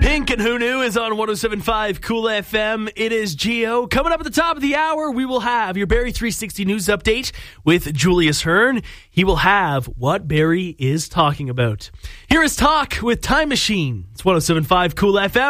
Pink and Who Knew is on 107.5 Cool FM. It is Geo. Coming up at the top of the hour, we will have your Barrie 360 News Update with Julius Hearn. He will have what Barrie is talking about. Here is Talk with Time Machine. It's 107.5 Cool FM.